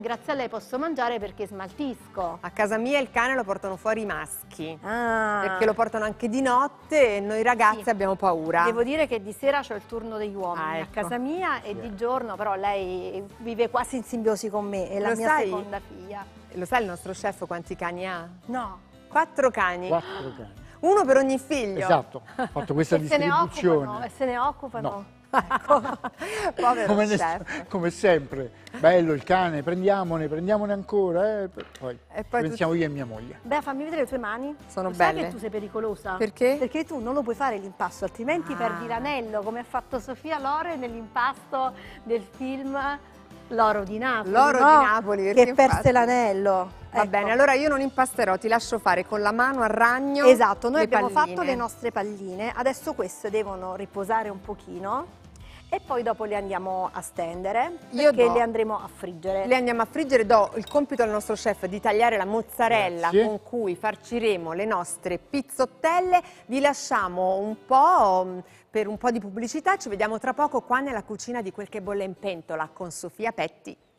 Grazie a lei posso mangiare perché smaltisco. A casa mia il cane lo portano fuori i maschi, Ah. perché lo portano anche di notte e noi ragazze Sì. abbiamo paura. Devo dire che di sera c'ho il turno degli uomini Ah, a ecco. casa mia e di giorno però lei vive quasi in simbiosi con me, è la Lo mia sai? seconda figlia. Lo sai il nostro chef quanti cani ha? No. 4 cani. 4 cani. Uno per ogni figlio. Esatto, ho fatto questa E se ne occupano, distribuzione. e se ne occupano. No. Ecco. Povero Come, chef. come sempre, bello il cane, prendiamone ancora, poi E poi pensiamo io e mia moglie. Beh, fammi vedere le tue mani. Sono Lo sai belle. che tu sei pericolosa? Perché? Perché tu non lo puoi fare l'impasto, altrimenti Ah. perdi l'anello, come ha fatto Sofia Loren nell'impasto del film L'oro di Napoli. L'oro no? di Napoli, perché Che perse infatti- l'anello. Va Ecco. bene, allora io non impasterò, ti lascio fare con la mano a ragno. Esatto, noi le abbiamo palline. fatto le nostre palline, adesso queste devono riposare un pochino e poi dopo le andiamo a stendere perché le andremo a friggere. Le andiamo a friggere, do il compito al nostro chef di tagliare la mozzarella Grazie. con cui farciremo le nostre pizzottelle. Vi lasciamo un po' per un po' di pubblicità, ci vediamo tra poco qua nella cucina di Quel che bolle in pentola con Sofia Petti.